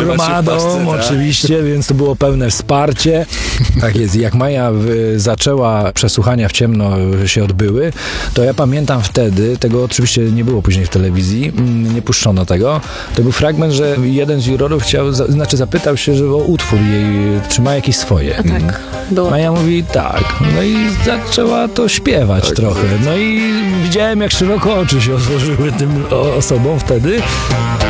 gromadą, oczywiście, więc to było pełne wsparcie. Tak jest, jak Maja zaczęła, przesłuchania w ciemno się odbyły, to ja pamiętam wtedy, tego oczywiście nie było później w telewizji, nie puszczono tego, to był fragment, że jeden z jurorów zapytał się, że o utwór jej, czy ma jakieś swoje. A tak, było. Maja mówi tak, no i zaczęła to śpiewać trochę, no i widziałem, jak szeroko oczy się otworzyły tym osobom wtedy.